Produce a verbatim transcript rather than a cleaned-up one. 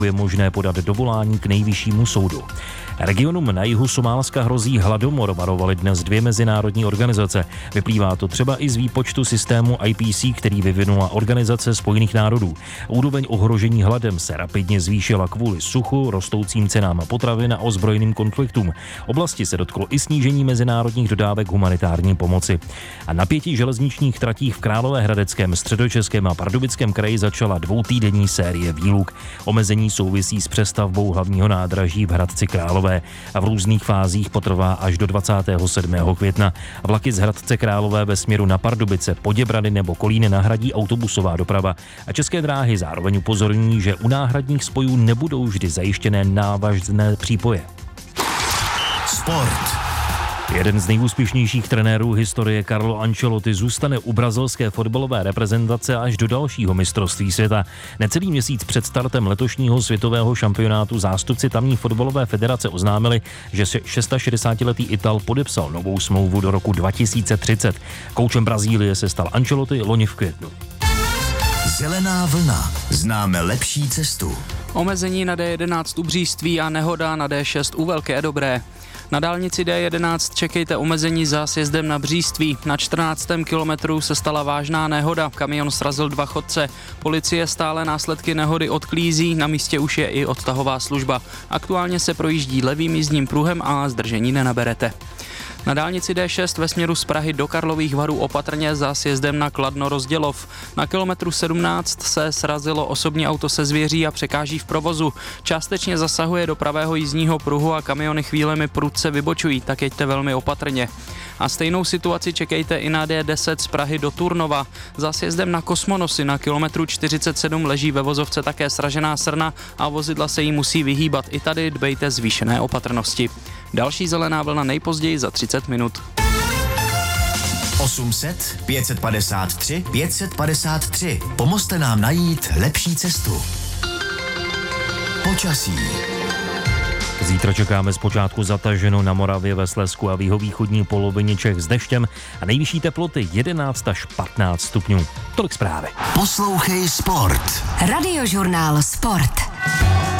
je možné podat dovolání k nejvyššímu soudu. Regionům na jihu Somálska hrozí hladomor, varovaly dnes dvě mezinárodní organizace. Vyplývá to třeba i z výpočtu systému I P C, který vyvinula Organizace spojených národů. Úroveň ohrožení hladem se rapidně zvýšila kvůli suchu, rostoucím cenám potravin a ozbrojeným konfliktům. Oblasti se dotklo i snížení mezinárodních dodávek humanitární pomoci. A na pěti železničních tratích v Královéhradeckém, Středočeském a Pardubickém kraji začala dvoutýdenní série výluk. Omezení souvisí s přestavbou hlavního nádraží v Hradci Králové a v různých fázích potrvá až do dvacátého sedmého května. Vlaky z Hradce Králové ve směru na Pardubice, Poděbrady nebo Kolíny nahradí autobusová doprava a České dráhy zároveň upozorní, že u náhradních spojů nebudou vždy zajištěné návazné přípoje. Sport. Jeden z nejúspěšnějších trenérů historie Carlo Ancelotti zůstane u brazilské fotbalové reprezentace až do dalšího mistrovství světa. Necelý měsíc před startem letošního světového šampionátu zástupci tamní fotbalové federace oznámili, že šedesátišestiletý Ital podepsal novou smlouvu do roku dva tisíce třicet. Koučem Brazílie se stal Ancelotti loni v květnu. Zelená vlna. Známe lepší cestu. Omezení na D jedenáct u Bříství a nehoda na D šest u Velké Dobré. Na dálnici D jedenáct čekejte omezení za sjezdem na Bříství. Na čtrnáctém kilometru se stala vážná nehoda. Kamion srazil dva chodce. Policie stále následky nehody odklízí, na místě už je i odtahová služba. Aktuálně se projíždí levým jízdním pruhem a zdržení nenaberete. Na dálnici D šest ve směru z Prahy do Karlových Varů opatrně za sjezdem na Kladno Rozdělov. Na kilometru sedmnáct se srazilo osobní auto se zvěří a překáží v provozu. Částečně zasahuje do pravého jízdního pruhu a kamiony chvílemi prudce vybočují, tak jeďte velmi opatrně. A stejnou situaci čekejte i na D deset z Prahy do Turnova. Za sjezdem na Kosmonosy na kilometru čtyřicet sedm leží ve vozovce také sražená srna a vozidla se jí musí vyhýbat. I tady dbejte zvýšené opatrnosti. Další zelená vlna nejpozději za třicet minut. osm set, pět set padesát tři, pět set padesát tři. Pomozte nám najít lepší cestu. Počasí. Zítra čekáme zpočátku zataženo na Moravě, ve Slezsku a v jihovýchodní polovině Čech s deštěm a nejvyšší teploty jedenáct až patnáct stupňů. Tolik zprávy. Poslouchej Sport. Radiožurnál Sport.